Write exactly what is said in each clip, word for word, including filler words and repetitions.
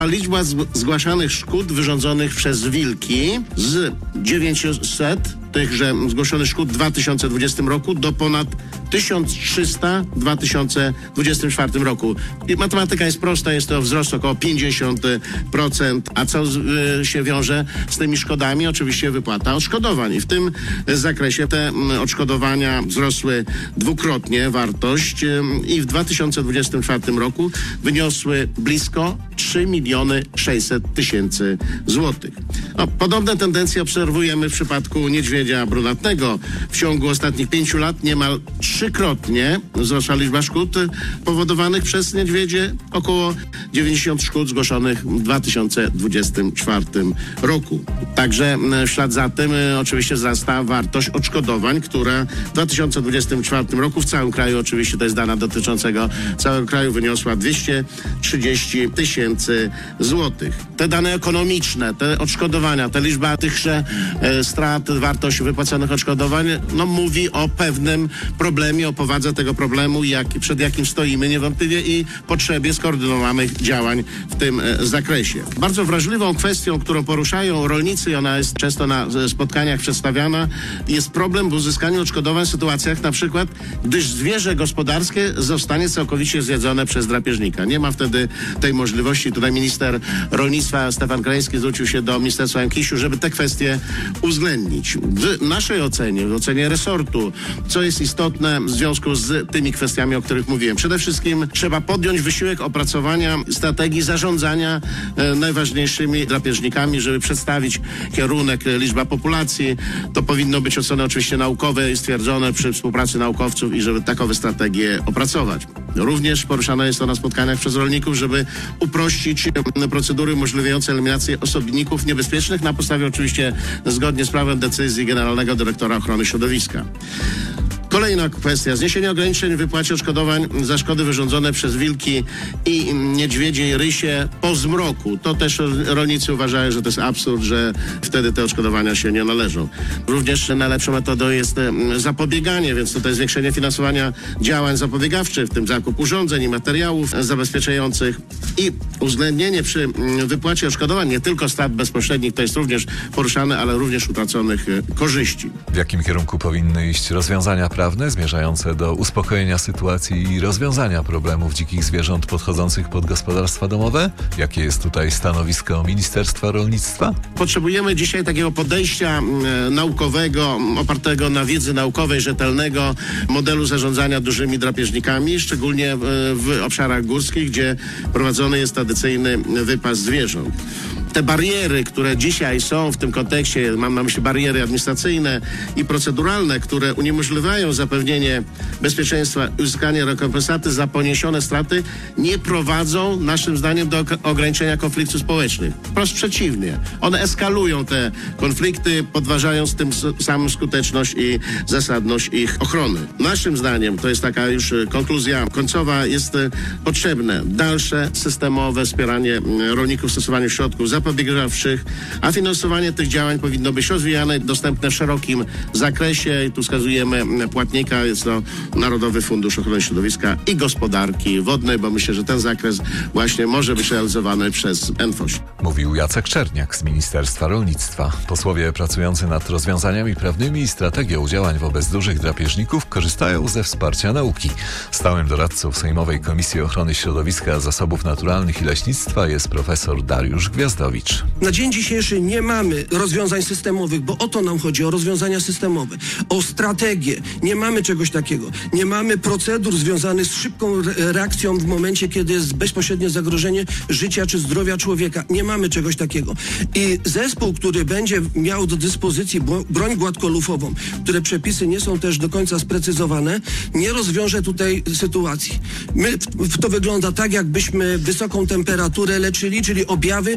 Liczba zgłaszanych szkód wyrządzonych przez wilki z dziewięciuset tychże zgłoszonych szkód w dwa tysiące dwudziestym roku do ponad tysiąc trzysta w dwa tysiące dwudziestym czwartym roku. I matematyka jest prosta, jest to wzrost około pięćdziesiąt procent. A co y, się wiąże z tymi szkodami? Oczywiście wypłata odszkodowań. I w tym zakresie te odszkodowania wzrosły dwukrotnie wartość y, i w dwa tysiące dwudziestym czwartym roku wyniosły blisko trzy miliony sześćset tysięcy złotych. No, podobne tendencje obserwujemy w przypadku niedźwiedzia brunatnego. W ciągu ostatnich pięciu lat niemal trzykrotnie wzrosła liczba szkód powodowanych przez niedźwiedzie. Około dziewięćdziesiąt szkód zgłoszonych w dwa tysiące dwudziestym czwartym roku. Także w ślad za tym oczywiście wzrasta wartość odszkodowań, która w dwa tysiące dwudziestym czwartym roku w całym kraju, oczywiście to jest dana dotyczącego całego kraju, wyniosła dwieście trzydzieści tysięcy złotych. Te dane ekonomiczne, te odszkodowania, ta liczba tychże e, strat, wartość wypłaconych odszkodowań, no mówi o pewnym problemie, o powadze tego problemu, jak, przed jakim stoimy niewątpliwie i potrzebie skoordynowanych działań w tym e, zakresie. Bardzo wrażliwą kwestią, którą poruszają rolnicy i ona jest często na spotkaniach przedstawiana, jest problem w uzyskaniu odszkodowań w sytuacjach na przykład, gdyż zwierzę gospodarskie zostanie całkowicie zjedzone przez drapieżnika. Nie ma wtedy tej możliwości. Tutaj minister rolnictwa Stefan Krajewski zwrócił się do Ministerstwa Kisiu, żeby te kwestie uwzględnić. W naszej ocenie, w ocenie resortu, co jest istotne w związku z tymi kwestiami, o których mówiłem. Przede wszystkim trzeba podjąć wysiłek opracowania strategii zarządzania e, najważniejszymi drapieżnikami, żeby przedstawić kierunek, liczba populacji. To powinno być oceny oczywiście naukowe i stwierdzone przy współpracy naukowców i żeby takowe strategie opracować. Również poruszane jest to na spotkaniach przez rolników, żeby uprościć procedury umożliwiające eliminację osobników niebezpiecznych na podstawie oczywiście zgodnie z prawem decyzji Generalnego Dyrektora Ochrony Środowiska. Kolejna kwestia. Zniesienie ograniczeń w wypłacie odszkodowań za szkody wyrządzone przez wilki i niedźwiedzie i rysie po zmroku. To też rolnicy uważają, że to jest absurd, że wtedy te odszkodowania się nie należą. Również najlepszą metodą jest zapobieganie, więc tutaj zwiększenie finansowania działań zapobiegawczych, w tym zakup urządzeń i materiałów zabezpieczających i uwzględnienie przy wypłacie odszkodowań nie tylko strat bezpośrednich, to jest również poruszane, ale również utraconych korzyści. W jakim kierunku powinny iść rozwiązania prawne zmierzające do uspokojenia sytuacji i rozwiązania problemów dzikich zwierząt podchodzących pod gospodarstwa domowe? Jakie jest tutaj stanowisko Ministerstwa Rolnictwa? Potrzebujemy dzisiaj takiego podejścia e, naukowego, opartego na wiedzy naukowej, rzetelnego modelu zarządzania dużymi drapieżnikami, szczególnie w, w obszarach górskich, gdzie prowadzony jest tradycyjny wypas zwierząt. Te bariery, które dzisiaj są w tym kontekście, mam na myśli bariery administracyjne i proceduralne, które uniemożliwiają zapewnienie bezpieczeństwa i uzyskanie rekompensaty za poniesione straty, nie prowadzą naszym zdaniem do ograniczenia konfliktów społecznych. Wprost przeciwnie. One eskalują te konflikty, podważając tym samym skuteczność i zasadność ich ochrony. Naszym zdaniem, to jest taka już konkluzja końcowa, jest potrzebne dalsze systemowe wspieranie rolników w stosowaniu środków zapobiegawczych, a finansowanie tych działań powinno być rozwijane, dostępne w szerokim zakresie. I tu wskazujemy płatnika, jest to Narodowy Fundusz Ochrony Środowiska i Gospodarki Wodnej, bo myślę, że ten zakres właśnie może być realizowany przez NFOŚ. Mówił Jacek Czerniak z Ministerstwa Rolnictwa. Posłowie pracujący nad rozwiązaniami prawnymi i strategią działań wobec dużych drapieżników korzystają ze wsparcia nauki. Stałym doradcą Sejmowej Komisji Ochrony Środowiska, Zasobów Naturalnych i Leśnictwa jest profesor Dariusz Gwiazdowicz. Na dzień dzisiejszy nie mamy rozwiązań systemowych, bo o to nam chodzi, o rozwiązania systemowe, o strategię. Nie mamy czegoś takiego. Nie mamy procedur związanych z szybką reakcją w momencie, kiedy jest bezpośrednie zagrożenie życia czy zdrowia człowieka. Nie mamy czegoś takiego. I zespół, który będzie miał do dyspozycji broń gładkolufową, które przepisy nie są też do końca sprecyzowane, nie rozwiąże tutaj sytuacji. My, w to wygląda tak, jakbyśmy wysoką temperaturę leczyli, czyli objawy, ale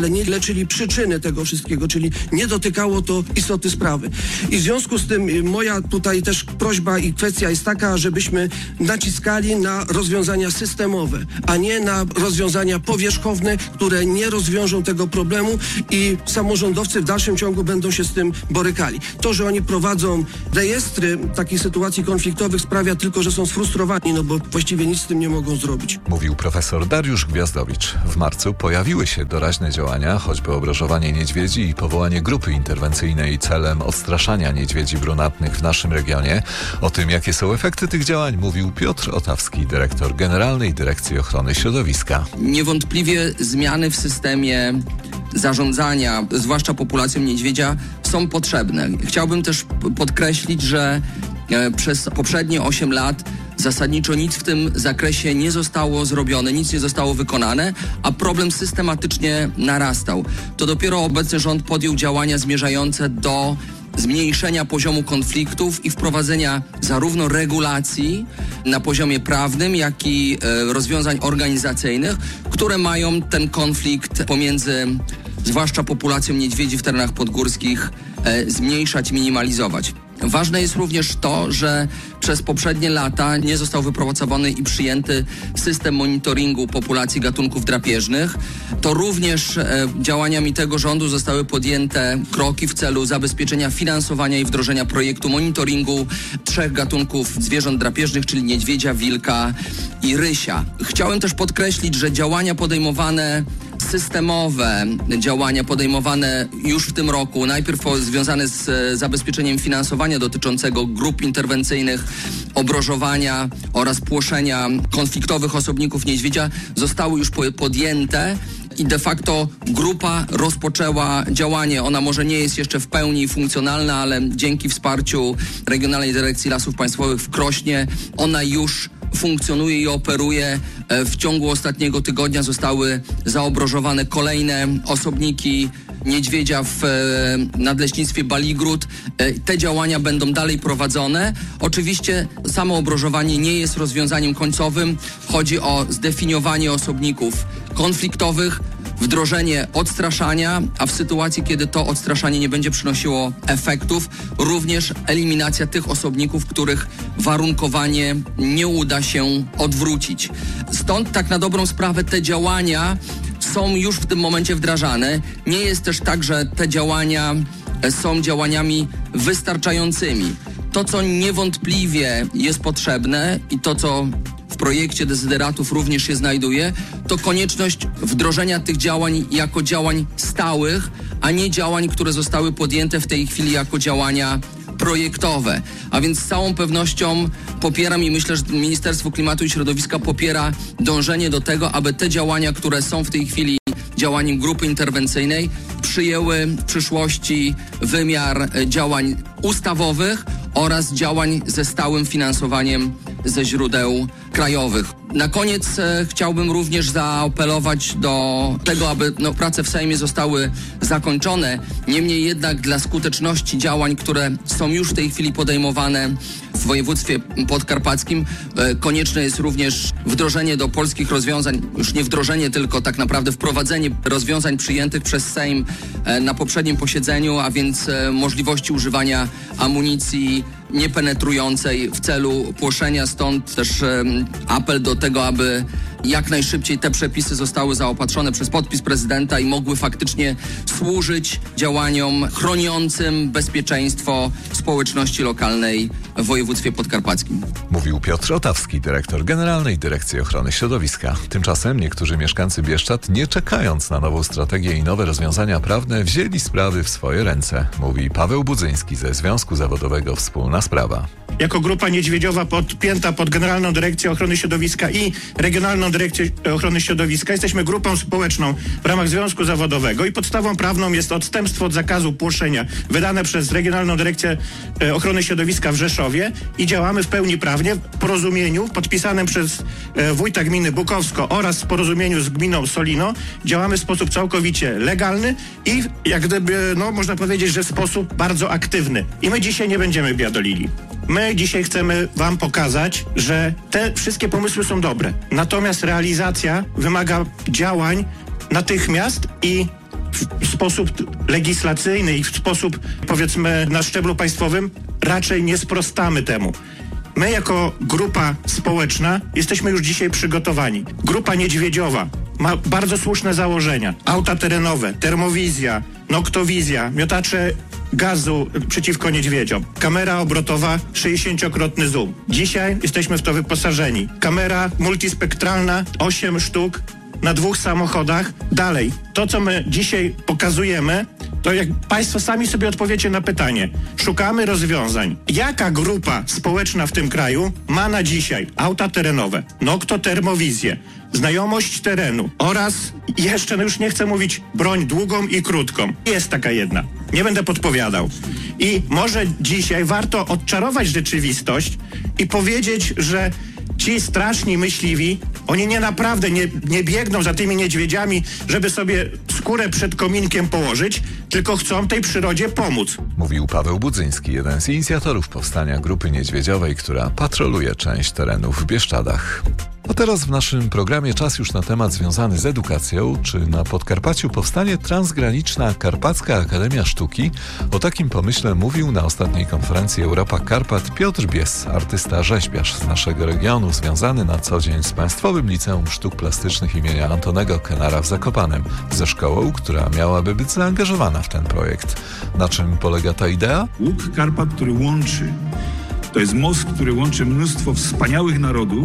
ale nie leczyli przyczyny tego wszystkiego, czyli nie dotykało to istoty sprawy. I w związku z tym moja tutaj też prośba i kwestia jest taka, żebyśmy naciskali na rozwiązania systemowe, a nie na rozwiązania powierzchowne, które nie rozwiążą tego problemu i samorządowcy w dalszym ciągu będą się z tym borykali. To, że oni prowadzą rejestry takich sytuacji konfliktowych sprawia tylko, że są sfrustrowani, no bo właściwie nic z tym nie mogą zrobić. Mówił profesor Dariusz Gwiazdowicz. W marcu pojawiły się doraźne działania, choćby obrażowanie niedźwiedzi i powołanie grupy interwencyjnej celem odstraszania niedźwiedzi brunatnych w naszym regionie. O tym, jakie są efekty tych działań, mówił Piotr Otawski, dyrektor Generalnej Dyrekcji Ochrony Środowiska. Niewątpliwie zmiany w systemie zarządzania, zwłaszcza populacją niedźwiedzia, są potrzebne. Chciałbym też podkreślić, że przez poprzednie osiem lat zasadniczo nic w tym zakresie nie zostało zrobione, nic nie zostało wykonane, a problem systematycznie narastał. To dopiero obecny rząd podjął działania zmierzające do zmniejszenia poziomu konfliktów i wprowadzenia zarówno regulacji na poziomie prawnym, jak i e, rozwiązań organizacyjnych, które mają ten konflikt pomiędzy zwłaszcza populacją niedźwiedzi w terenach podgórskich e, zmniejszać, minimalizować. Ważne jest również to, że przez poprzednie lata nie został wypracowany i przyjęty system monitoringu populacji gatunków drapieżnych. To również e, działaniami tego rządu zostały podjęte kroki w celu zabezpieczenia finansowania i wdrożenia projektu monitoringu trzech gatunków zwierząt drapieżnych, czyli niedźwiedzia, wilka i rysia. Chciałem też podkreślić, że działania podejmowane systemowe działania podejmowane już w tym roku, najpierw związane z zabezpieczeniem finansowania dotyczącego grup interwencyjnych, obrożowania oraz płoszenia konfliktowych osobników niedźwiedzia, zostały już podjęte i de facto grupa rozpoczęła działanie. Ona może nie jest jeszcze w pełni funkcjonalna, ale dzięki wsparciu Regionalnej Dyrekcji Lasów Państwowych w Krośnie ona już funkcjonuje i operuje. W ciągu ostatniego tygodnia zostały zaobrożowane kolejne osobniki niedźwiedzia w nadleśnictwie Baligród. Te działania będą dalej prowadzone. Oczywiście samo obrożowanie nie jest rozwiązaniem końcowym. Chodzi o zdefiniowanie osobników konfliktowych, wdrożenie odstraszania, a w sytuacji, kiedy to odstraszanie nie będzie przynosiło efektów, również eliminacja tych osobników, których warunkowanie nie uda się odwrócić. Stąd tak na dobrą sprawę te działania są już w tym momencie wdrażane. Nie jest też tak, że te działania są działaniami wystarczającymi. To, co niewątpliwie jest potrzebne i to, co w projekcie dezyderatów również się znajduje, to konieczność wdrożenia tych działań jako działań stałych, a nie działań, które zostały podjęte w tej chwili jako działania projektowe. A więc z całą pewnością popieram i myślę, że Ministerstwo Klimatu i Środowiska popiera dążenie do tego, aby te działania, które są w tej chwili działaniem grupy interwencyjnej, przyjęły w przyszłości wymiar działań ustawowych oraz działań ze stałym finansowaniem ze źródeł krajowych. Na koniec e, chciałbym również zaapelować do tego, aby no, prace w Sejmie zostały zakończone. Niemniej jednak dla skuteczności działań, które są już w tej chwili podejmowane w województwie podkarpackim, e, konieczne jest również wdrożenie do polskich rozwiązań, już nie wdrożenie, tylko tak naprawdę wprowadzenie rozwiązań przyjętych przez Sejm e, na poprzednim posiedzeniu, a więc e, możliwości używania amunicji niepenetrującej w celu płoszenia. Stąd też e, apel do tego, aby jak najszybciej te przepisy zostały zaopatrzone przez podpis prezydenta i mogły faktycznie służyć działaniom chroniącym bezpieczeństwo społeczności lokalnej w województwie podkarpackim. Mówił Piotr Otawski, dyrektor Generalnej Dyrekcji Ochrony Środowiska. Tymczasem niektórzy mieszkańcy Bieszczad, nie czekając na nową strategię i nowe rozwiązania prawne, wzięli sprawy w swoje ręce. Mówi Paweł Budzyński ze Związku Zawodowego Wspólna Sprawa. Jako grupa niedźwiedziowa podpięta pod Generalną Dyrekcję Ochrony Środowiska i Regionalną Dyrekcję Ochrony Środowiska jesteśmy grupą społeczną w ramach Związku Zawodowego i podstawą prawną jest odstępstwo od zakazu płoszenia wydane przez Regionalną Dyrekcję Ochrony Środowiska w Rzeszowie i działamy w pełni prawnie w porozumieniu podpisanym przez wójta gminy Bukowsko oraz w porozumieniu z gminą Solino. Działamy w sposób całkowicie legalny i jak gdyby, no można powiedzieć, że w sposób bardzo aktywny. I my dzisiaj nie będziemy biadolili. My dzisiaj chcemy wam pokazać, że te wszystkie pomysły są dobre. Natomiast realizacja wymaga działań natychmiast i w sposób legislacyjny i w sposób, powiedzmy, na szczeblu państwowym raczej nie sprostamy temu. My jako grupa społeczna jesteśmy już dzisiaj przygotowani. Grupa niedźwiedziowa ma bardzo słuszne założenia. Auta terenowe, termowizja, noktowizja, miotacze gazu przeciwko niedźwiedziom. Kamera obrotowa, sześćdziesięciokrotny zoom. Dzisiaj jesteśmy w to wyposażeni. Kamera multispektralna, osiem sztuk na dwóch samochodach. Dalej, to co my dzisiaj pokazujemy, to jak państwo sami sobie odpowiecie na pytanie. Szukamy rozwiązań. Jaka grupa społeczna w tym kraju ma na dzisiaj auta terenowe, noktotermowizję, znajomość terenu oraz jeszcze, no już nie chcę mówić, broń długą i krótką. Jest taka jedna. Nie będę podpowiadał. I może dzisiaj warto odczarować rzeczywistość i powiedzieć, że ci straszni myśliwi, oni nie naprawdę nie, nie biegną za tymi niedźwiedziami, żeby sobie skórę przed kominkiem położyć, tylko chcą tej przyrodzie pomóc. Mówił Paweł Budzyński, jeden z inicjatorów powstania Grupy Niedźwiedziowej, która patroluje część terenów w Bieszczadach. A teraz w naszym programie czas już na temat związany z edukacją. Czy na Podkarpaciu powstanie transgraniczna Karpacka Akademia Sztuki? O takim pomyśle mówił na ostatniej konferencji Europa Karpat Piotr Bies, artysta rzeźbiarz z naszego regionu, związany na co dzień z Państwowym Liceum Sztuk Plastycznych imienia Antonego Kenara w Zakopanem, ze szkołą, która miałaby być zaangażowana w ten projekt. Na czym polega ta idea? Łuk Karpat, który łączy, to jest most, który łączy mnóstwo wspaniałych narodów,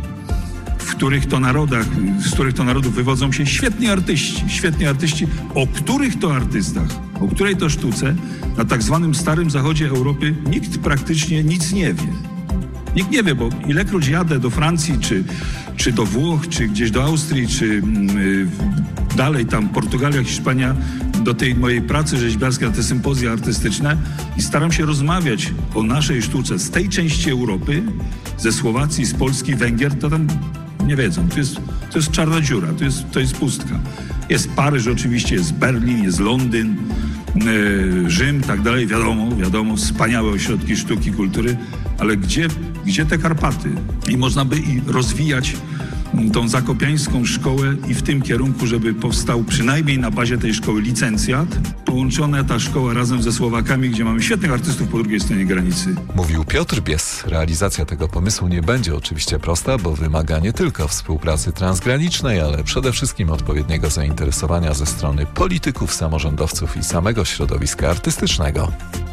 w których to narodach, z których to narodów wywodzą się świetni artyści, świetni artyści, o których to artystach, o której to sztuce na tak zwanym Starym Zachodzie Europy nikt praktycznie nic nie wie. Nikt nie wie, bo ilekroć jadę do Francji, czy, czy do Włoch, czy gdzieś do Austrii, czy yy, dalej tam Portugalia, Hiszpania, do tej mojej pracy rzeźbiarskiej, na te sympozja artystyczne i staram się rozmawiać o naszej sztuce z tej części Europy, ze Słowacji, z Polski, Węgier, to tam nie wiedzą. To jest, to jest czarna dziura, to jest, to jest pustka. Jest Paryż oczywiście, jest Berlin, jest Londyn, yy, Rzym, tak dalej, wiadomo, wiadomo, wspaniałe ośrodki sztuki, kultury, ale gdzie, gdzie te Karpaty? I można by i rozwijać tą zakopiańską szkołę i w tym kierunku, żeby powstał przynajmniej na bazie tej szkoły licencjat, połączona ta szkoła razem ze Słowakami, gdzie mamy świetnych artystów po drugiej stronie granicy. Mówił Piotr Bies. Realizacja tego pomysłu nie będzie oczywiście prosta, bo wymaga nie tylko współpracy transgranicznej, ale przede wszystkim odpowiedniego zainteresowania ze strony polityków, samorządowców i samego środowiska artystycznego.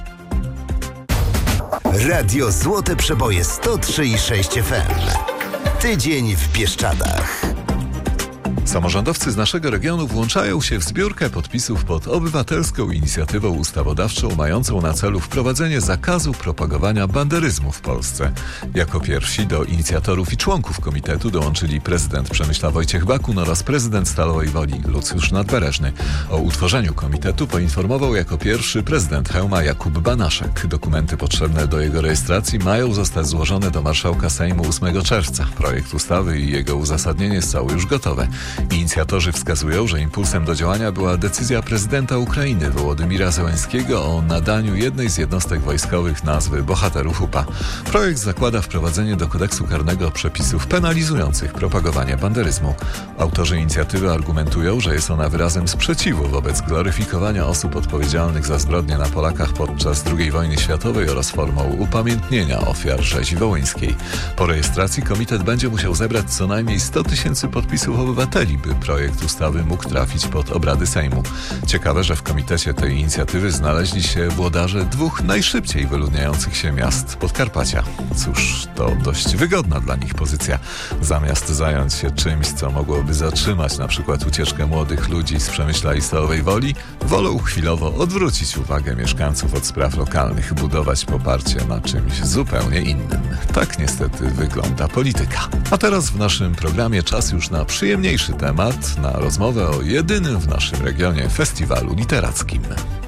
Radio Złote Przeboje sto trzy i sześć F M. Tydzień w Bieszczadach. Samorządowcy z naszego regionu włączają się w zbiórkę podpisów pod obywatelską inicjatywą ustawodawczą mającą na celu wprowadzenie zakazu propagowania banderyzmu w Polsce. Jako pierwsi do inicjatorów i członków komitetu dołączyli prezydent Przemyśla Wojciech Bakun oraz prezydent Stalowej Woli Lucjusz Nadbereżny. O utworzeniu komitetu poinformował jako pierwszy prezydent Chełma Jakub Banaszek. Dokumenty potrzebne do jego rejestracji mają zostać złożone do marszałka Sejmu ósmego czerwca. Projekt ustawy i jego uzasadnienie są już gotowe. Inicjatorzy wskazują, że impulsem do działania była decyzja prezydenta Ukrainy Wołodymira Zełenskiego o nadaniu jednej z jednostek wojskowych nazwy Bohaterów U P A. Projekt zakłada wprowadzenie do kodeksu karnego przepisów penalizujących propagowanie banderyzmu. Autorzy inicjatywy argumentują, że jest ona wyrazem sprzeciwu wobec gloryfikowania osób odpowiedzialnych za zbrodnie na Polakach podczas drugiej wojny światowej oraz formą upamiętnienia ofiar rzezi wołyńskiej. Po rejestracji komitet będzie musiał zebrać co najmniej sto tysięcy podpisów obywateli, by projekt ustawy mógł trafić pod obrady Sejmu. Ciekawe, że w komitecie tej inicjatywy znaleźli się włodarze dwóch najszybciej wyludniających się miast Podkarpacia. Cóż, to dość wygodna dla nich pozycja. Zamiast zająć się czymś, co mogłoby zatrzymać na przykład ucieczkę młodych ludzi z Przemyśla i Stalowej Woli, wolą chwilowo odwrócić uwagę mieszkańców od spraw lokalnych, budować poparcie na czymś zupełnie innym. Tak niestety wygląda polityka. A teraz w naszym programie czas już na przyjemniejszy temat, na rozmowę o jedynym w naszym regionie festiwalu literackim.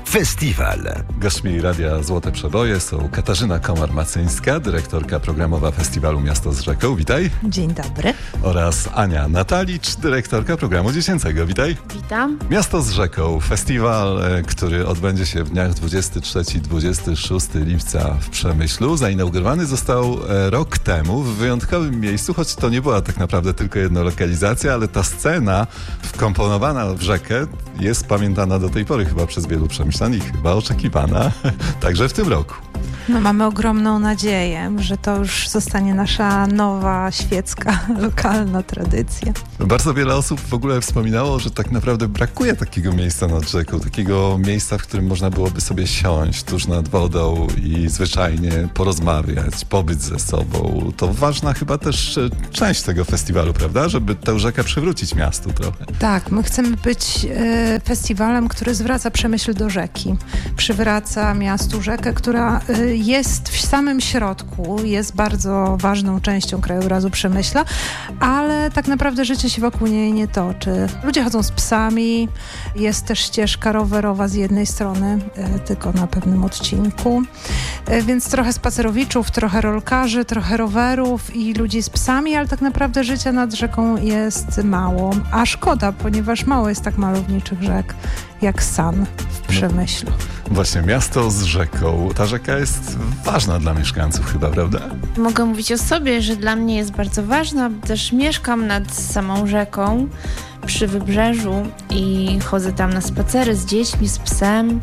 Festiwal. Gośćmi Radia Złote Przeboje są Katarzyna Komar-Macyńska, dyrektorka programowa festiwalu Miasto z Rzeką. Witaj. Dzień dobry. Oraz Ania Natalicz, dyrektorka programu dziecięcego. Witaj. Witam. Miasto z Rzeką, festiwal, który odbędzie się w dniach dwudziestego trzeciego do dwudziestego szóstego lipca w Przemyślu. Zainaugurowany został rok temu w wyjątkowym miejscu, choć to nie była tak naprawdę tylko jedna lokalizacja, ale ta scena wkomponowana w rzekę jest pamiętana do tej pory chyba przez wielu przemyślan i chyba oczekiwana także w tym roku. No, mamy ogromną nadzieję, że to już zostanie nasza nowa, świecka, lokalna tradycja. Bardzo wiele osób w ogóle wspominało, że tak naprawdę brakuje takiego miejsca nad rzeką, takiego miejsca, w którym można byłoby sobie siąść tuż nad wodą i zwyczajnie porozmawiać, pobyć ze sobą. To ważna chyba też część tego festiwalu, prawda? Żeby tę rzekę przywrócić miastu trochę. Tak, my chcemy być y, festiwalem, który zwraca Przemyśl do rzeki. Przywraca miastu rzekę, która y, jest w samym środku, jest bardzo ważną częścią krajobrazu Przemyśla, ale tak naprawdę życie się wokół niej nie toczy. Ludzie chodzą z psami, jest też ścieżka rowerowa z jednej strony, y, tylko na pewnym odcinku, y, więc trochę spacerowiczów, trochę rolkarzy, trochę rowerów i ludzi z psami, ale tak naprawdę życia nad rzeką jest mało, a szkoda, ponieważ mało jest tak malowniczych rzek jak San w Przemyślu. No, właśnie, miasto z rzeką. Ta rzeka jest ważna dla mieszkańców chyba, prawda? Mogę mówić o sobie, że dla mnie jest bardzo ważna, bo też mieszkam nad samą rzeką przy wybrzeżu i chodzę tam na spacery z dziećmi, z psem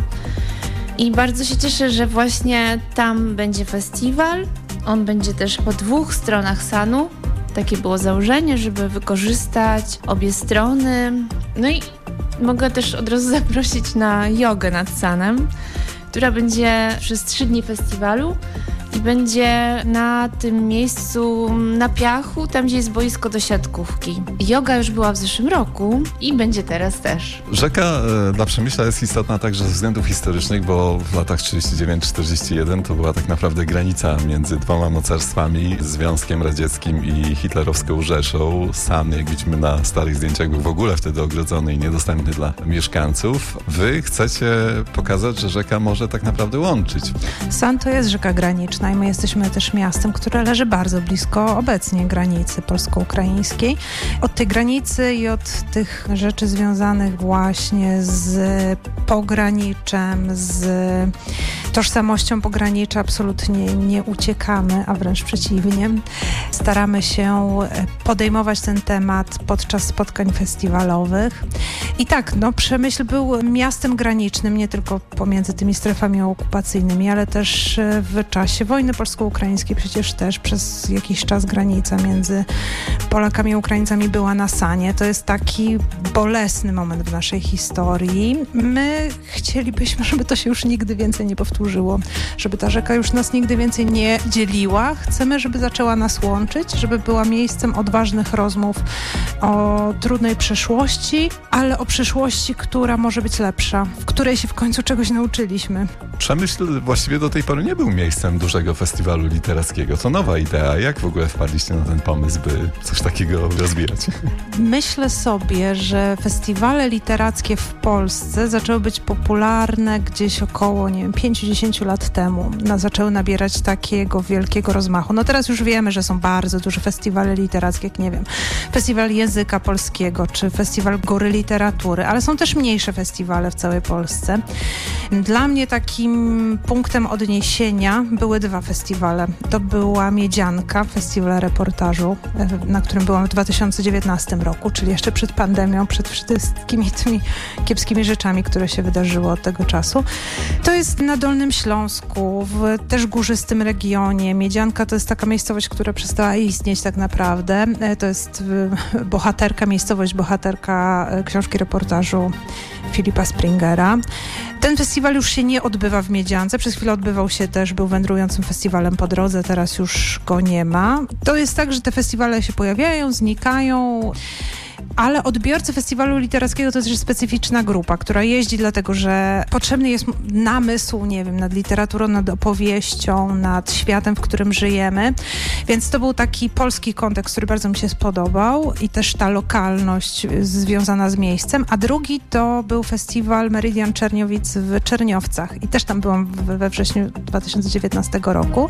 i bardzo się cieszę, że właśnie tam będzie festiwal. On będzie też po dwóch stronach Sanu. Takie było założenie, żeby wykorzystać obie strony. No i mogę też od razu zaprosić na jogę nad Sanem, która będzie przez trzy dni festiwalu i będzie na tym miejscu na piachu, tam gdzie jest boisko do siatkówki. Joga już była w zeszłym roku i będzie teraz też. Rzeka e, dla Przemyśla jest istotna także ze względów historycznych, bo w latach trzydziestym dziewiątym czterdziestym jeden to była tak naprawdę granica między dwoma mocarstwami, Związkiem Radzieckim i hitlerowską Rzeszą. San, jak widzimy na starych zdjęciach, był w ogóle wtedy ogrodzony i niedostępny dla mieszkańców. Wy chcecie pokazać, że rzeka może tak naprawdę łączyć. San to jest rzeka graniczna i my jesteśmy też miastem, które leży bardzo blisko obecnie granicy polsko-ukraińskiej. Od tej granicy i od tych rzeczy związanych właśnie z pograniczem, z tożsamością pogranicza absolutnie nie uciekamy, a wręcz przeciwnie. Staramy się podejmować ten temat podczas spotkań festiwalowych. I tak, no, Przemyśl był miastem granicznym, nie tylko pomiędzy tymi strefami okupacyjnymi, ale też w czasie wojny polsko-ukraińskiej przecież też przez jakiś czas granica między Polakami a Ukraińcami była na Sanie. To jest taki bolesny moment w naszej historii. My chcielibyśmy, żeby to się już nigdy więcej nie powtórzyło, żeby ta rzeka już nas nigdy więcej nie dzieliła. Chcemy, żeby zaczęła nas łączyć, żeby była miejscem odważnych rozmów o trudnej przeszłości, ale o przyszłości, która może być lepsza, w której się w końcu czegoś nauczyliśmy. Przemyśl właściwie do tej pory nie był miejscem dużego festiwalu literackiego. To nowa idea. Jak w ogóle wpadliście na ten pomysł, by coś takiego rozwijać? Myślę sobie, że festiwale literackie w Polsce zaczęły być popularne gdzieś około, nie wiem, pięć do dziesięciu lat temu. No, zaczęły nabierać takiego wielkiego rozmachu. No teraz już wiemy, że są bardzo duże festiwale literackie, jak nie wiem, Festiwal Języka Polskiego, czy Festiwal Góry Literatury, ale są też mniejsze festiwale w całej Polsce. Dla mnie takim punktem odniesienia były dwa festiwale. To była Miedzianka, festiwal reportażu, na którym byłam w dwa tysiące dziewiętnastym roku, czyli jeszcze przed pandemią, przed wszystkimi tymi kiepskimi rzeczami, które się wydarzyły od tego czasu. To jest na Dolnym Śląsku, w też górzystym regionie. Miedzianka to jest taka miejscowość, która przestała istnieć tak naprawdę. To jest bohaterka, miejscowość bohaterka książki reportażu Filipa Springera. Ten festiwal już się nie odbywa w Miedziance. Przez chwilę odbywał się też, był wędrującym festiwalem po drodze, teraz już go nie ma. To jest tak, że te festiwale się pojawiają, znikają. Ale odbiorcy festiwalu literackiego to też specyficzna grupa, która jeździ dlatego, że potrzebny jest namysł, nie wiem, nad literaturą, nad opowieścią, nad światem, w którym żyjemy. Więc to był taki polski kontekst, który bardzo mi się spodobał i też ta lokalność związana z miejscem. A drugi to był festiwal Meridian Czerniowic w Czerniowcach i też tam byłam we wrześniu dwa tysiące dziewiętnastego roku.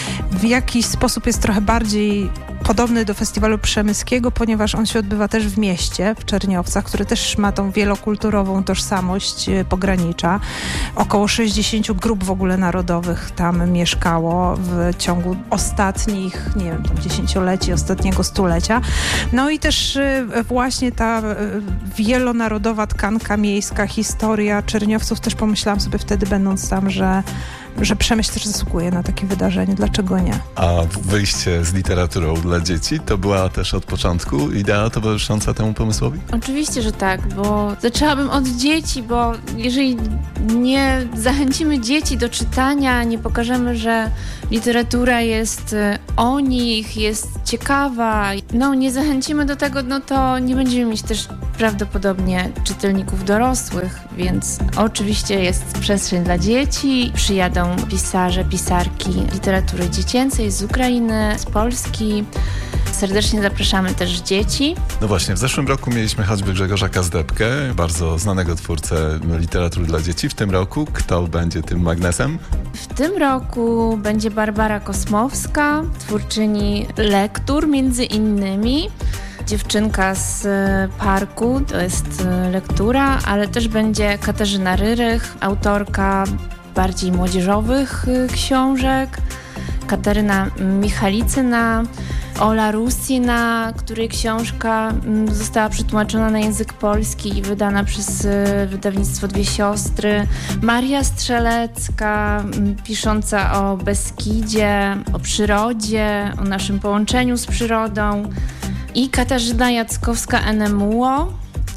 W jakiś sposób jest trochę bardziej podobny do festiwalu przemyskiego, ponieważ on się odbywa też w mieście, w Czerniowcach, który też ma tą wielokulturową tożsamość pogranicza. Około sześćdziesiąt grup w ogóle narodowych tam mieszkało w ciągu ostatnich, nie wiem, tam dziesięcioleci, ostatniego stulecia. No i też właśnie ta wielonarodowa tkanka miejska, historia Czerniowców, też pomyślałam sobie wtedy, będąc tam, że że Przemyśl też zasługuje na takie wydarzenie. Dlaczego nie? A wyjście z literaturą dla dzieci to była też od początku idea towarzysząca temu pomysłowi? Oczywiście, że tak, bo zaczęłabym od dzieci, bo jeżeli nie zachęcimy dzieci do czytania, nie pokażemy, że literatura jest o nich, jest ciekawa, no nie zachęcimy do tego, no to nie będziemy mieć też prawdopodobnie czytelników dorosłych, więc oczywiście jest przestrzeń dla dzieci, przyjadą pisarze, pisarki literatury dziecięcej z Ukrainy, z Polski. Serdecznie zapraszamy też dzieci. No właśnie, w zeszłym roku mieliśmy choćby Grzegorza Kazdebkę, bardzo znanego twórcę literatury dla dzieci. W tym roku kto będzie tym magnesem? W tym roku będzie Barbara Kosmowska, twórczyni lektur między innymi. Dziewczynka z parku, to jest lektura, ale też będzie Katarzyna Ryrych, autorka bardziej młodzieżowych książek, Kataryna Michalicyna, Ola Rusina, której książka została przetłumaczona na język polski i wydana przez wydawnictwo Dwie Siostry, Maria Strzelecka, pisząca o Beskidzie, o przyrodzie, o naszym połączeniu z przyrodą, i Katarzyna Jackowska-Enemuło,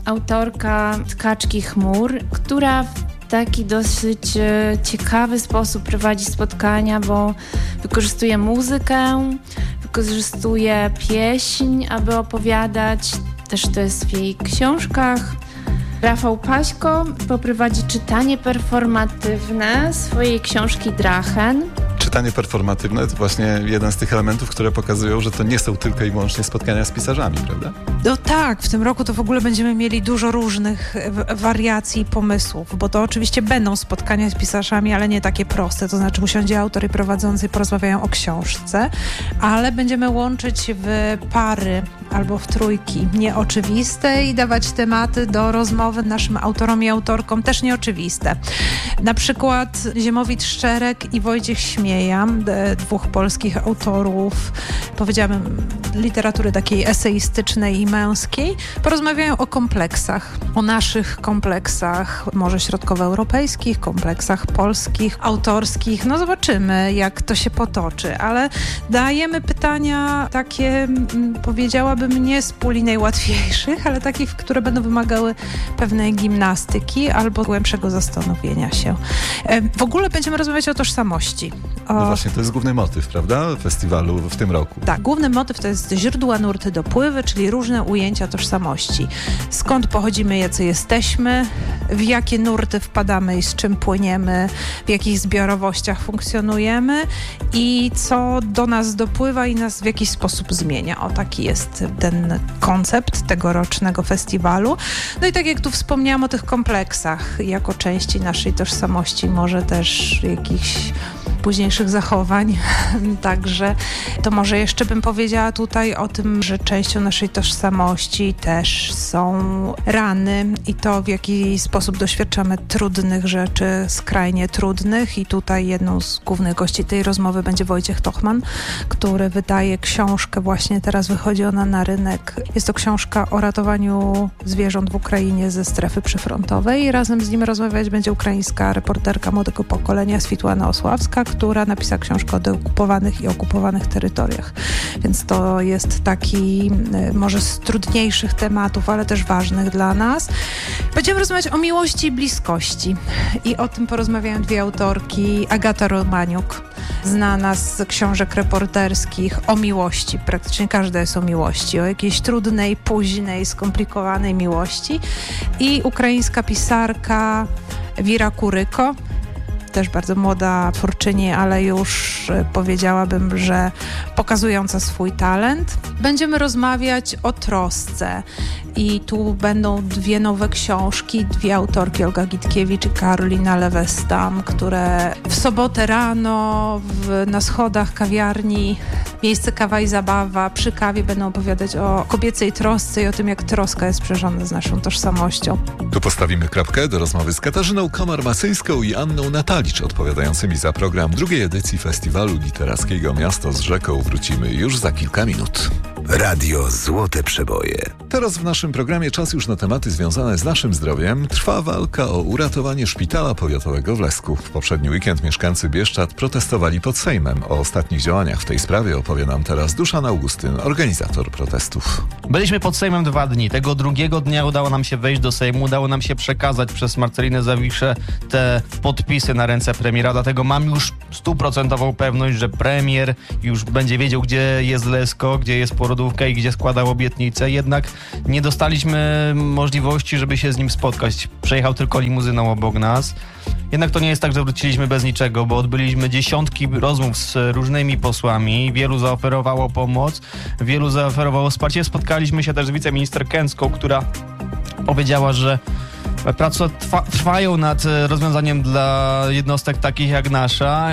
autorka Tkaczki Chmur, która w taki dosyć e, ciekawy sposób prowadzi spotkania, bo wykorzystuje muzykę, wykorzystuje pieśń, aby opowiadać. Też to jest w jej książkach. Rafał Paśko poprowadzi czytanie performatywne swojej książki Drachen. Czytanie performatywne to właśnie jeden z tych elementów, które pokazują, że to nie są tylko i wyłącznie spotkania z pisarzami, prawda? No tak, w tym roku to w ogóle będziemy mieli dużo różnych wariacji i pomysłów, bo to oczywiście będą spotkania z pisarzami, ale nie takie proste, to znaczy usiądzie autor i prowadzący porozmawiają o książce, ale będziemy łączyć w pary albo w trójki nieoczywiste i dawać tematy do rozmowy naszym autorom i autorkom też nieoczywiste. Na przykład Ziemowit Szczerek i Wojciech Śmieja, dwóch polskich autorów, powiedziałabym, literatury takiej eseistycznej i męskiej, porozmawiają o kompleksach, o naszych kompleksach, może środkowoeuropejskich, kompleksach polskich, autorskich. No zobaczymy, jak to się potoczy, ale dajemy pytania takie, powiedziałabym, nie z puli najłatwiejszych, ale takich, które będą wymagały pewnej gimnastyki albo głębszego zastanowienia się. W ogóle będziemy rozmawiać o tożsamości. O... No właśnie, to jest główny motyw, prawda, festiwalu w tym roku. Tak, główny motyw to jest źródła, nurty, dopływy, czyli różne ujęcia tożsamości. Skąd pochodzimy, jacy jesteśmy, w jakie nurty wpadamy i z czym płyniemy, w jakich zbiorowościach funkcjonujemy i co do nas dopływa i nas w jakiś sposób zmienia. O, taki jest ten koncept tegorocznego festiwalu. No i tak jak tu wspomniałam o tych kompleksach, jako części naszej tożsamości, może też jakichś późniejszych zachowań. Także to może jeszcze bym powiedziała tutaj o tym, że częścią naszej tożsamości też są rany i to, w jaki sposób doświadczamy trudnych rzeczy, skrajnie trudnych. I tutaj jedną z głównych gości tej rozmowy będzie Wojciech Tochman, który wydaje książkę, właśnie teraz wychodzi ona na rynek. Jest to książka o ratowaniu zwierząt w Ukrainie ze strefy przyfrontowej i razem z nim rozmawiać będzie ukraińska reporterka młodego pokolenia Switłana Osławska, która napisała książkę o deokupowanych i okupowanych terytoriach. Więc to jest taki może z trudniejszych tematów, ale też ważnych dla nas. Będziemy rozmawiać o miłości i bliskości. I o tym porozmawiają dwie autorki. Agata Romaniuk znana z książek reporterskich o miłości. Praktycznie każda jest o miłości, o jakiejś trudnej, późnej, skomplikowanej miłości. I ukraińska pisarka Wira Kuryko, też bardzo młoda twórczyni, ale już powiedziałabym, że pokazująca swój talent. Będziemy rozmawiać o trosce i tu będą dwie nowe książki, dwie autorki, Olga Gitkiewicz i Karolina Lewestam, które w sobotę rano w, na schodach kawiarni Miejsce Kawa i Zabawa przy kawie będą opowiadać o kobiecej trosce i o tym, jak troska jest sprzężona z naszą tożsamością. Tu postawimy kropkę do rozmowy z Katarzyną Komar-Masyńską i Anną Natalicz, odpowiadającymi za program drugiej edycji Festiwalu Literackiego Miasto z Rzeką. Wrócimy już za kilka minut. Radio Złote Przeboje. Teraz w naszym programie czas już na tematy związane z naszym zdrowiem. Trwa walka o uratowanie szpitala powiatowego w Lesku. W poprzedni weekend mieszkańcy Bieszczad protestowali pod Sejmem. O ostatnich działaniach w tej sprawie opowie nam teraz Duszan Augustyn, organizator protestów. Byliśmy pod Sejmem dwa dni. Tego drugiego dnia udało nam się wejść do Sejmu, udało nam się przekazać przez Marcelinę Zawiszę te podpisy na ręce premiera. Dlatego mam już stuprocentową pewność, że premier już będzie wiedział, gdzie jest Lesko, gdzie jest porodówka i gdzie składał obietnice. Jednak nie dostaliśmy możliwości, żeby się z nim spotkać. Przejechał tylko limuzyną obok nas. Jednak to nie jest tak, że wróciliśmy bez niczego, bo odbyliśmy dziesiątki rozmów z różnymi posłami. Wielu zaoferowało pomoc, wielu zaoferowało wsparcie. Spotkaliśmy się też z wiceminister Kęcką, która powiedziała, że prace trwa, trwają nad rozwiązaniem dla jednostek takich jak nasza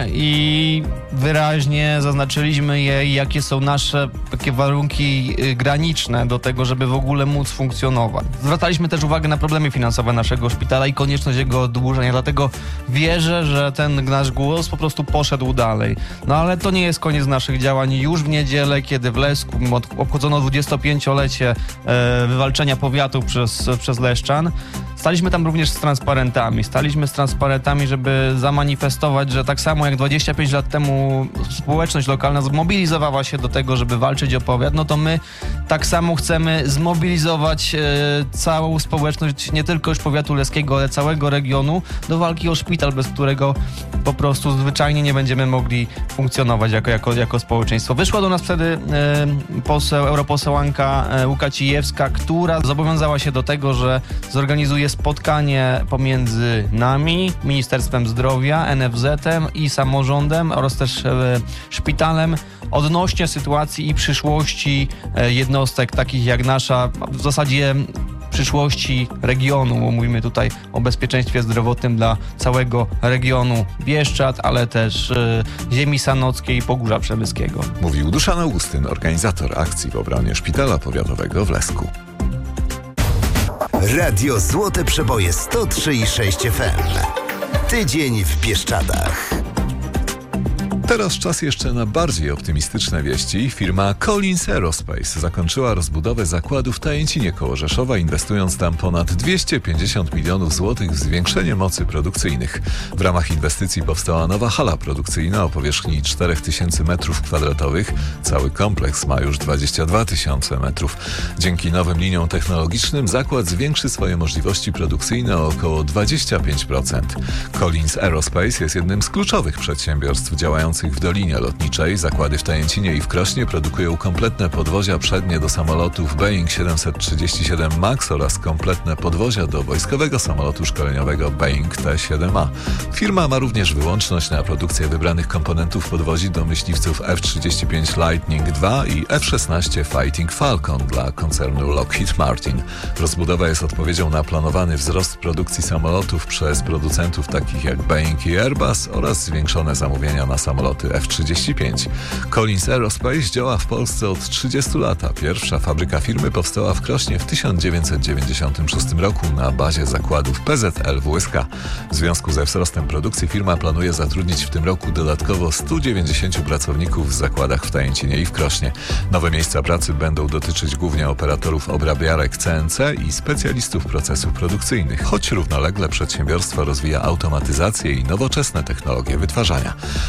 i wyraźnie zaznaczyliśmy jej, jakie są nasze takie warunki graniczne do tego, żeby w ogóle móc funkcjonować. Zwracaliśmy też uwagę na problemy finansowe naszego szpitala i konieczność jego oddłużenia, dlatego wierzę, że ten nasz głos po prostu poszedł dalej. No ale to nie jest koniec naszych działań. Już w niedzielę, kiedy w Lesku obchodzono dwudziestopięciolecie e, wywalczenia powiatu przez, przez Leszczan, staliśmy tam również z transparentami. Staliśmy z transparentami, żeby zamanifestować, że tak samo jak dwadzieścia pięć lat temu społeczność lokalna zmobilizowała się do tego, żeby walczyć o powiat, no to my tak samo chcemy zmobilizować e, całą społeczność, nie tylko już powiatu leskiego, ale całego regionu do walki o szpital, bez którego po prostu zwyczajnie nie będziemy mogli funkcjonować jako, jako, jako społeczeństwo. Wyszła do nas wtedy e, poseł, europosłanka e, Łuka Cijewska, która zobowiązała się do tego, że zorganizuje spotkanie pomiędzy nami, Ministerstwem Zdrowia, N F Z-em i samorządem oraz też e, szpitalem odnośnie sytuacji i przyszłości e, jednostek takich jak nasza, w zasadzie przyszłości regionu, bo mówimy tutaj o bezpieczeństwie zdrowotnym dla całego regionu Bieszczad, ale też e, ziemi sanockiej i Pogórza Przemyskiego. Mówił Duszan Augustyn, organizator akcji w obronie szpitala powiatowego w Lesku. Radio Złote Przeboje sto trzy i sześć F M. Tydzień w Bieszczadach. Teraz czas jeszcze na bardziej optymistyczne wieści. Firma Collins Aerospace zakończyła rozbudowę zakładu w Tajęcinie koło Rzeszowa, inwestując tam ponad dwieście pięćdziesiąt milionów złotych w zwiększenie mocy produkcyjnych. W ramach inwestycji powstała nowa hala produkcyjna o powierzchni cztery tysiące metrów kwadratowych. Cały kompleks ma już dwadzieścia dwa tysiące metrów. Dzięki nowym liniom technologicznym zakład zwiększy swoje możliwości produkcyjne o około dwadzieścia pięć procent. Collins Aerospace jest jednym z kluczowych przedsiębiorstw działających w Dolinie Lotniczej. Zakłady w Tajęcinie i w Krośnie produkują kompletne podwozia przednie do samolotów Boeing siedemset trzydzieści siedem MAX oraz kompletne podwozia do wojskowego samolotu szkoleniowego Boeing T siedem A. Firma ma również wyłączność na produkcję wybranych komponentów podwozi do myśliwców F trzydzieści pięć Lightning dwa i F szesnaście Fighting Falcon dla koncernu Lockheed Martin. Rozbudowa jest odpowiedzią na planowany wzrost produkcji samolotów przez producentów takich jak Boeing i Airbus oraz zwiększone zamówienia na samoloty F trzydzieści pięć. Collins Aerospace działa w Polsce od trzydziestu lat, a pierwsza fabryka firmy powstała w Krośnie w tysiąc dziewięćset dziewięćdziesiątym szóstym roku na bazie zakładów P Z L W S K. W związku ze wzrostem produkcji firma planuje zatrudnić w tym roku dodatkowo stu dziewięćdziesięciu pracowników w zakładach w Tajęcinie i w Krośnie. Nowe miejsca pracy będą dotyczyć głównie operatorów obrabiarek C N C i specjalistów procesów produkcyjnych, choć równolegle przedsiębiorstwo rozwija automatyzację i nowoczesne technologie wytwarzania. To z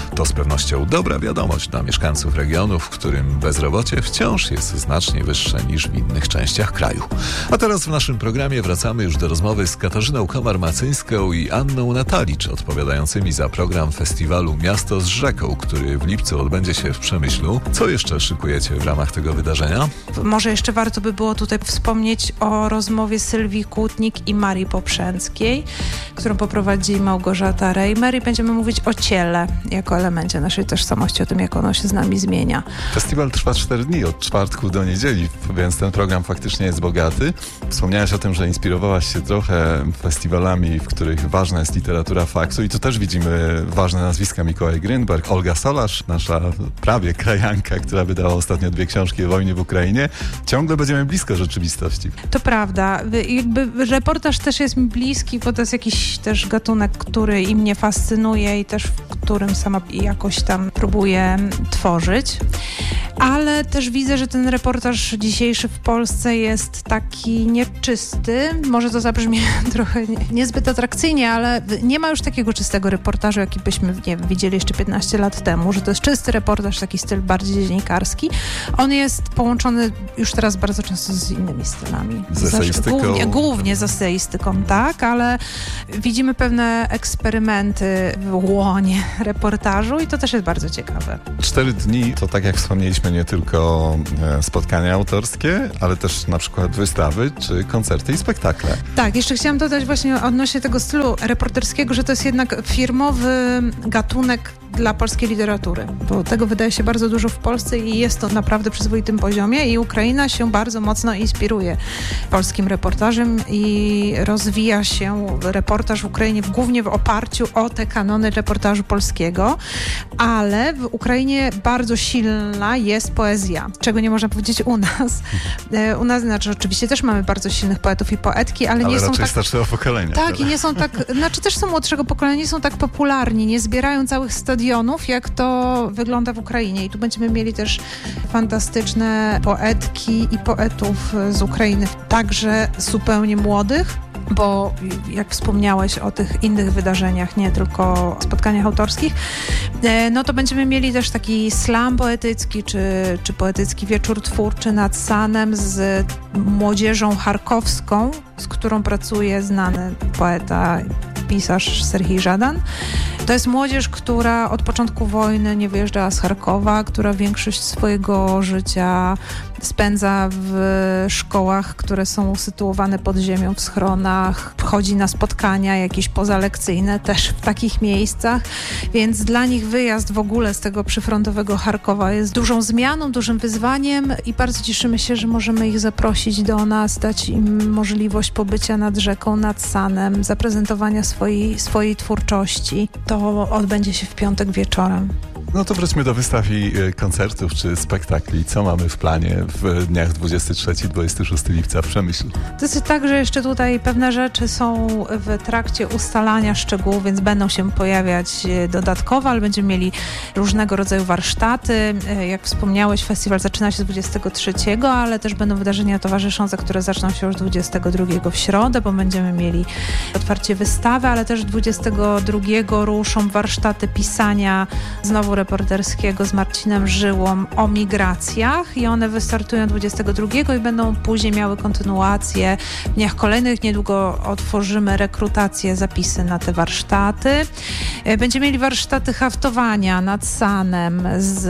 pewnością dobra wiadomość dla mieszkańców regionu, w którym bezrobocie wciąż jest znacznie wyższe niż w innych częściach kraju. A teraz w naszym programie wracamy już do rozmowy z Katarzyną Komar-Macyńską i Anną Natalicz, odpowiadającymi za program festiwalu Miasto z rzeką, który w lipcu odbędzie się w Przemyślu. Co jeszcze szykujecie w ramach tego wydarzenia? Może jeszcze warto by było tutaj wspomnieć o rozmowie Sylwii Kłótnik i Marii Poprzęckiej, którą poprowadzi Małgorzata Rejmer i będziemy mówić o ciele jako elemencie naszej tożsamości, o tym, jak ono się z nami zmienia. Festiwal trwa cztery dni, od czwartku do niedzieli, więc ten program faktycznie jest bogaty. Wspomniałaś o tym, że inspirowałaś się trochę festiwalami, w których ważna jest literatura faksu i tu też widzimy ważne nazwiska: Mikołaj Grynberg, Olga Solarz, nasza prawie krajanka, która wydała ostatnio dwie książki o wojnie w Ukrainie. Ciągle będziemy blisko rzeczywistości. To prawda. Jakby reportaż też jest mi bliski, bo to jest jakiś też gatunek, który i mnie fascynuje i też w którym sama jakoś tam próbuję tworzyć. Ale też widzę, że ten reportaż dzisiejszy w Polsce jest taki nieczysty. Może to zabrzmi trochę niezbyt atrakcyjnie, ale nie ma już takiego czystego reportażu, jaki byśmy, nie wiem, widzieli jeszcze piętnaście lat temu, że to jest czysty reportaż, taki styl bardziej dziennikarski. On jest połączony już teraz bardzo często z innymi stylami. Z eseistyką. Głównie, głównie z eseistyką, tak, ale widzimy pewne eksperymenty w łonie reportażu i to też jest bardzo ciekawe. Cztery dni to, tak jak wspomnieliśmy, nie tylko spotkania autorskie, ale też na przykład wystawy, czy koncerty i spektakle. Tak, jeszcze chciałam dodać właśnie odnośnie tego stylu reporterskiego, że to jest jednak firmowy gatunek dla polskiej literatury, bo tego wydaje się bardzo dużo w Polsce i jest to naprawdę przyzwoitym poziomie i Ukraina się bardzo mocno inspiruje polskim reportażem i rozwija się reportaż w Ukrainie w, głównie w oparciu o te kanony reportażu polskiego, ale w Ukrainie bardzo silna jest poezja, czego nie można powiedzieć u nas. U nas, znaczy oczywiście też mamy bardzo silnych poetów i poetki, ale, ale nie są tak... starszego pokolenia. Tak, i nie są tak, znaczy też są młodszego pokolenia, nie są tak popularni, nie zbierają całych stadionów, jak to wygląda w Ukrainie. I tu będziemy mieli też fantastyczne poetki i poetów z Ukrainy, także zupełnie młodych, bo jak wspomniałeś o tych innych wydarzeniach, nie tylko spotkaniach autorskich, no to będziemy mieli też taki slam poetycki, czy, czy poetycki wieczór twórczy nad Sanem z młodzieżą charkowską, z którą pracuje znany poeta, pisarz Serhij Żadan. To jest młodzież, która od początku wojny nie wyjeżdżała z Charkowa, która większość swojego życia spędza w szkołach, które są usytuowane pod ziemią, w schronach, chodzi na spotkania jakieś pozalekcyjne też w takich miejscach, więc dla nich wyjazd w ogóle z tego przyfrontowego Charkowa jest dużą zmianą, dużym wyzwaniem i bardzo cieszymy się, że możemy ich zaprosić do nas, dać im możliwość pobycia nad rzeką, nad Sanem, zaprezentowania swojej, swojej twórczości. To odbędzie się w piątek wieczorem. No to wróćmy do wystaw i koncertów czy spektakli. Co mamy w planie w dniach dwudziestego trzeciego do dwudziestego szóstego lipca w Przemyślu? To jest tak, że jeszcze tutaj pewne rzeczy są w trakcie ustalania szczegółów, więc będą się pojawiać dodatkowo, ale będziemy mieli różnego rodzaju warsztaty. Jak wspomniałeś, festiwal zaczyna się dwudziestego trzeciego, ale też będą wydarzenia towarzyszące, które zaczną się już dwudziestego drugiego w środę, bo będziemy mieli otwarcie wystawy, ale też dwudziestego drugiego ruszą warsztaty pisania znowu reporterskiego z Marcinem Żyłą o migracjach i one wystartują dwudziestego drugiego i będą później miały kontynuację w dniach kolejnych. Niedługo otworzymy rekrutację, zapisy na te warsztaty. Będziemy mieli warsztaty haftowania nad Sanem z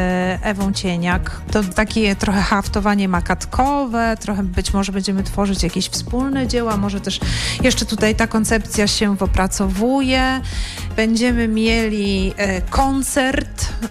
Ewą Cieniak. To takie trochę haftowanie makatkowe, trochę być może będziemy tworzyć jakieś wspólne dzieła, może też jeszcze tutaj ta koncepcja się opracowuje. Będziemy mieli koncert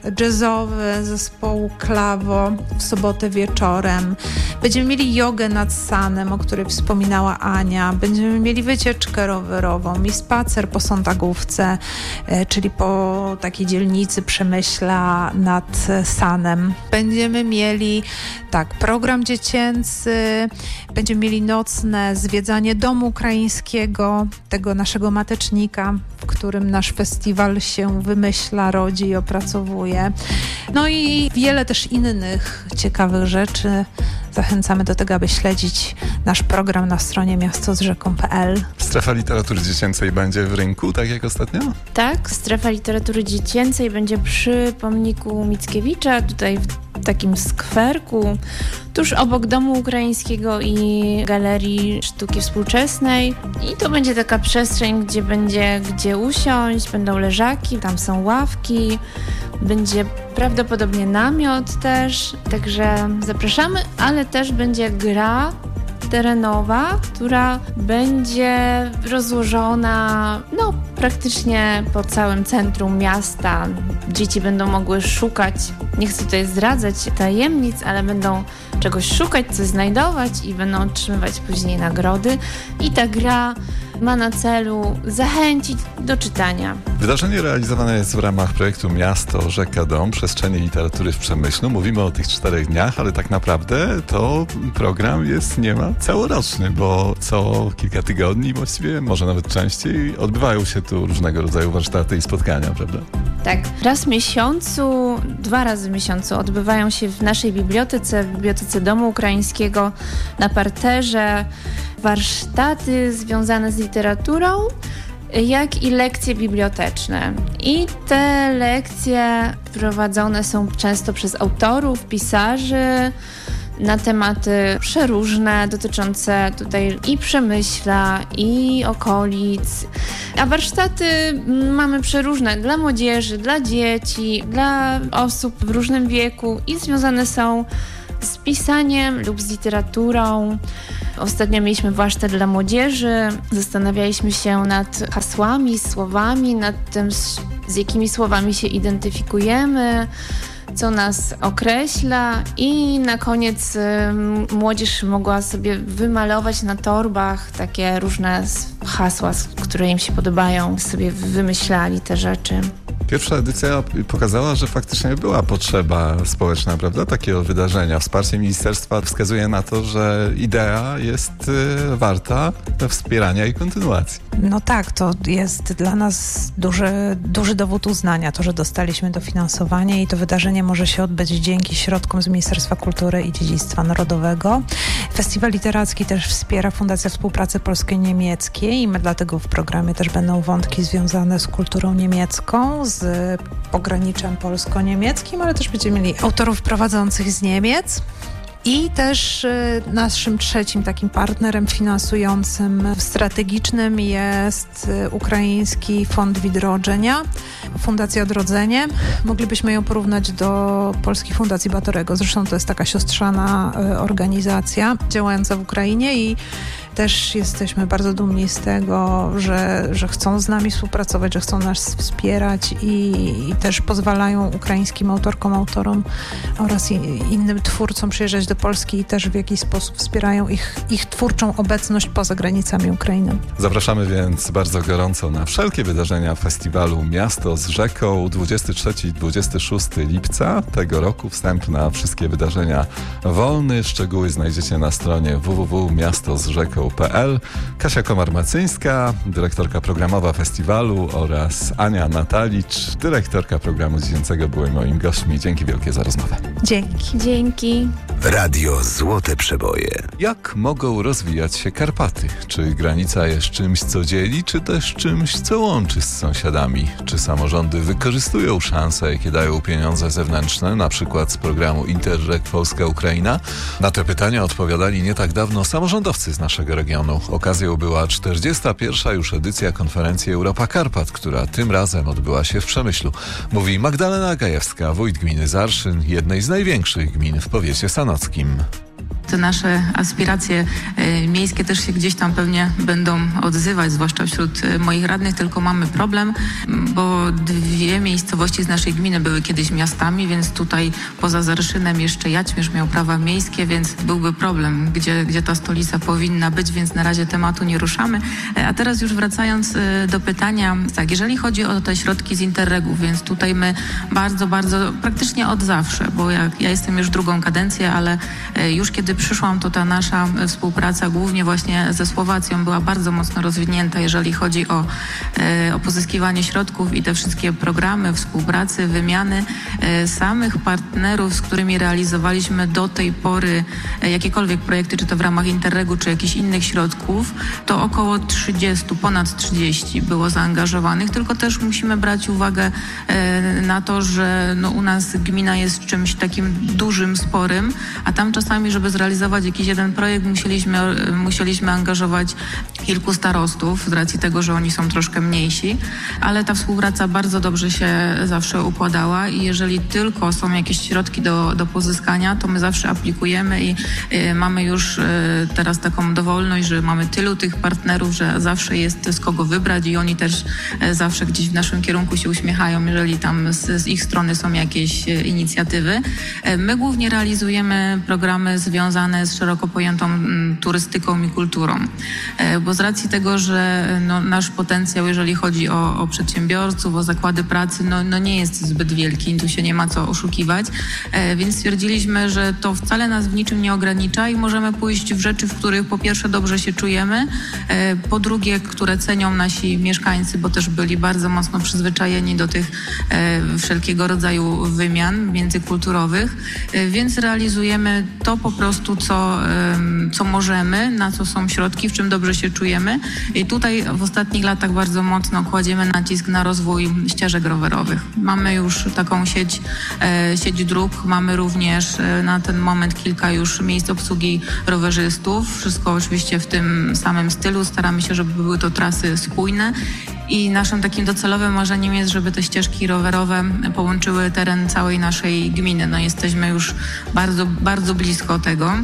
jazzowy zespołu Klawo w sobotę wieczorem. Będziemy mieli jogę nad Sanem, o której wspominała Ania. Będziemy mieli wycieczkę rowerową i spacer po Sądagówce, czyli po takiej dzielnicy Przemyśla nad Sanem. Będziemy mieli tak, program dziecięcy, będziemy mieli nocne zwiedzanie domu ukraińskiego, tego naszego matecznika, w którym nasz festiwal się wymyśla, rodzi i opracowuje. No i wiele też innych ciekawych rzeczy Zachęcamy do tego, aby śledzić nasz program na stronie miasto z rzeką kropka p l. Strefa literatury dziecięcej będzie w rynku, tak jak ostatnio? Tak, strefa literatury dziecięcej będzie przy pomniku Mickiewicza, tutaj w takim skwerku, tuż obok Domu Ukraińskiego i Galerii Sztuki Współczesnej. I to będzie taka przestrzeń, gdzie będzie gdzie usiąść, będą leżaki, tam są ławki, będzie prawdopodobnie namiot też, także zapraszamy, ale też będzie gra terenowa, która będzie rozłożona no, praktycznie po całym centrum miasta. Dzieci będą mogły szukać, nie chcę tutaj zdradzać tajemnic, ale będą czegoś szukać, coś znajdować i będą otrzymywać później nagrody. I ta gra ma na celu zachęcić do czytania. Wydarzenie realizowane jest w ramach projektu Miasto, Rzeka, Dom, Przestrzenie Literatury w Przemyślu. Mówimy o tych czterech dniach, ale tak naprawdę to program jest niemal całoroczny, bo co kilka tygodni właściwie, może nawet częściej, odbywają się tu różnego rodzaju warsztaty i spotkania, prawda? Tak, raz w miesiącu, dwa razy w miesiącu odbywają się w naszej bibliotece, w Bibliotece Domu Ukraińskiego na parterze warsztaty związane z literaturą, jak i lekcje biblioteczne. I te lekcje prowadzone są często przez autorów, pisarzy na tematy przeróżne, dotyczące tutaj i Przemyśla, i okolic. A warsztaty mamy przeróżne dla młodzieży, dla dzieci, dla osób w różnym wieku i związane są z pisaniem lub z literaturą. Ostatnio mieliśmy warsztat dla młodzieży. Zastanawialiśmy się nad hasłami, słowami, nad tym, z, z jakimi słowami się identyfikujemy, co nas określa i na koniec y, młodzież mogła sobie wymalować na torbach takie różne hasła, które im się podobają, sobie wymyślali te rzeczy. Pierwsza edycja pokazała, że faktycznie była potrzeba społeczna, prawda, takiego wydarzenia. Wsparcie ministerstwa wskazuje na to, że idea jest y, warta wspierania i kontynuacji. No tak, to jest dla nas duży, duży dowód uznania, to, że dostaliśmy dofinansowanie i to wydarzenie może się odbyć dzięki środkom z Ministerstwa Kultury i Dziedzictwa Narodowego. Festiwal literacki też wspiera Fundacja Współpracy Polsko-Niemieckiej i my dlatego w programie też będą wątki związane z kulturą niemiecką, z pograniczem polsko-niemieckim, ale też będziemy mieli autorów prowadzących z Niemiec. I też y, naszym trzecim takim partnerem finansującym strategicznym jest y, Ukraiński Fond Widrożenia, Fundacja Odrodzenie. Moglibyśmy ją porównać do Polskiej Fundacji Batorego. Zresztą to jest taka siostrzana y, organizacja działająca w Ukrainie i też jesteśmy bardzo dumni z tego, że, że chcą z nami współpracować, że chcą nas wspierać i, i też pozwalają ukraińskim autorkom, autorom oraz i, innym twórcom przyjeżdżać do Polski i też w jakiś sposób wspierają ich, ich twórczą obecność poza granicami Ukrainy. Zapraszamy więc bardzo gorąco na wszelkie wydarzenia festiwalu Miasto z Rzeką dwudziestego trzeciego i dwudziestego szóstego lipca tego roku. Wstęp na wszystkie wydarzenia wolny. Szczegóły znajdziecie na stronie w w w kropka miasto z rzeką kropka p l. Kasia Komar-Macyńska, dyrektorka programowa festiwalu oraz Ania Natalicz, dyrektorka programu dziecięcego były moimi gośćmi. Dzięki wielkie za rozmowę. Dzięki. Dzięki. Radio Złote Przeboje. Jak mogą rozwijać się Karpaty? Czy granica jest czymś, co dzieli, czy też czymś, co łączy z sąsiadami? Czy samorządy wykorzystują szanse, jakie dają pieniądze zewnętrzne, na przykład z programu Interreg Polska-Ukraina? Na te pytania odpowiadali nie tak dawno samorządowcy z naszego regionu. Okazją była czterdziesta pierwsza już edycja konferencji Europa Karpat, która tym razem odbyła się w Przemyślu. Mówi Magdalena Gajewska, wójt gminy Zarszyn, jednej z największych gmin w powiecie sanockim. Te nasze aspiracje y, miejskie też się gdzieś tam pewnie będą odzywać, zwłaszcza wśród y, moich radnych, tylko mamy problem, bo dwie miejscowości z naszej gminy były kiedyś miastami, więc tutaj poza Zarszynem jeszcze Jaćmierz miał prawa miejskie, więc byłby problem, gdzie, gdzie ta stolica powinna być, więc na razie tematu nie ruszamy. A teraz już wracając y, do pytania, tak, jeżeli chodzi o te środki z Interregów, więc tutaj my bardzo, bardzo, praktycznie od zawsze, bo ja, ja jestem już drugą kadencję, ale y, już kiedy przyszłam, to ta nasza współpraca głównie właśnie ze Słowacją była bardzo mocno rozwinięta, jeżeli chodzi o o pozyskiwanie środków i te wszystkie programy współpracy, wymiany samych partnerów, z którymi realizowaliśmy do tej pory jakiekolwiek projekty, czy to w ramach Interregu, czy jakichś innych środków, to około trzydzieści, ponad trzydzieści było zaangażowanych, tylko też musimy brać uwagę na to, że no u nas gmina jest czymś takim dużym, sporym, a tam czasami, żeby zrealizować jakiś jeden projekt, musieliśmy, musieliśmy angażować kilku starostów z racji tego, że oni są troszkę mniejsi, ale ta współpraca bardzo dobrze się zawsze układała i jeżeli tylko są jakieś środki do, do pozyskania, to my zawsze aplikujemy i y, mamy już y, teraz taką dowolność, że mamy tylu tych partnerów, że zawsze jest z kogo wybrać i oni też y, zawsze gdzieś w naszym kierunku się uśmiechają, jeżeli tam z, z ich strony są jakieś y, inicjatywy. Y, my głównie realizujemy programy związane z szeroko pojętą y, turystyką i kulturą, y, bo z racji tego, że y, no, nasz potencjał, jeżeli chodzi o, o przedsiębiorców, o zakłady pracy, no, no nie jest zbyt wielki, tu się nie ma co oszukiwać, y, więc stwierdziliśmy, że to wcale nas w niczym nie ogranicza i możemy pójść w rzeczy, w których po pierwsze dobrze się czujemy, y, po drugie, które cenią nasi mieszkańcy, bo też byli bardzo mocno przyzwyczajeni do tych y, wszelkiego rodzaju wymian międzykulturowych, y, więc realizujemy to po prostu, co, y, co możemy, na co są środki, w czym dobrze się czujemy i tutaj w ostatnich latach bardzo mocno kładziemy nacisk na rozwój ścieżek rowerowych. Mamy już taką sieć, y, sieć dróg, mamy również y, na ten moment kilka już miejsc obsługi rowerzystów, wszystko oczywiście w tym samym stylu, staramy się, żeby były to trasy spójne i naszym takim docelowym marzeniem jest, żeby te ścieżki rowerowe połączyły teren całej naszej gminy. No jesteśmy już bardzo, bardzo blisko tego.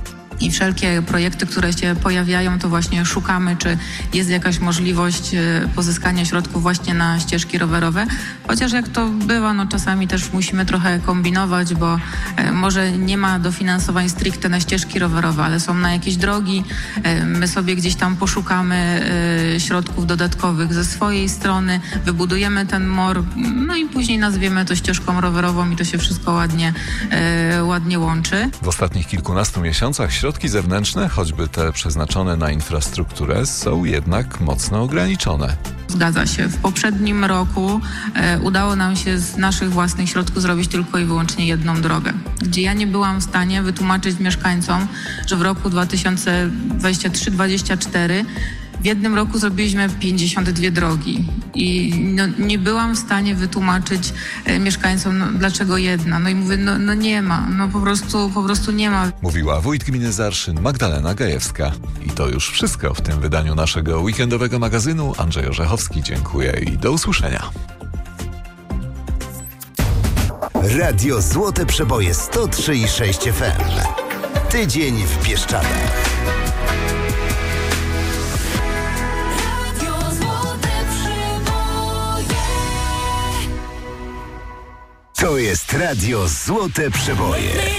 I wszelkie projekty, które się pojawiają, to właśnie szukamy, czy jest jakaś możliwość pozyskania środków właśnie na ścieżki rowerowe. Chociaż jak to bywa, no czasami też musimy trochę kombinować, bo może nie ma dofinansowań stricte na ścieżki rowerowe, ale są na jakieś drogi. My sobie gdzieś tam poszukamy środków dodatkowych ze swojej strony, wybudujemy ten mor, no i później nazwiemy to ścieżką rowerową i to się wszystko ładnie, ładnie łączy. W ostatnich kilkunastu miesiącach środki zewnętrzne, choćby te przeznaczone na infrastrukturę, są jednak mocno ograniczone. Zgadza się. W poprzednim roku e, udało nam się z naszych własnych środków zrobić tylko i wyłącznie jedną drogę, gdzie ja nie byłam w stanie wytłumaczyć mieszkańcom, że w roku dwa tysiące dwudziestym trzecim dwudziestym czwartym w jednym roku zrobiliśmy pięćdziesiąt dwie drogi i no, nie byłam w stanie wytłumaczyć e, mieszkańcom, no, dlaczego jedna. No i mówię, no, no nie ma, no po prostu, po prostu nie ma. Mówiła wójt gminy Zarszyn Magdalena Gajewska. I to już wszystko w tym wydaniu naszego weekendowego magazynu. Andrzej Orzechowski, dziękuję i do usłyszenia. Radio Złote Przeboje sto trzy i sześć F M. Tydzień w Bieszczadach. To jest Radio Złote Przeboje.